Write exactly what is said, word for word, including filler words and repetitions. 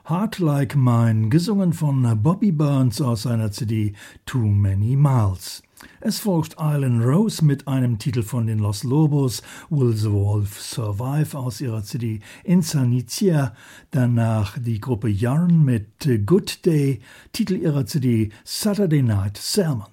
Heart Like Mine, gesungen von Bobby Burns aus seiner C D Too Many Miles. Es folgt Island Rose mit einem Titel von den Los Lobos, Will the Wolf Survive aus ihrer C D Insanitia, danach die Gruppe Yarn mit Good Day, Titel ihrer C D Saturday Night Sermon.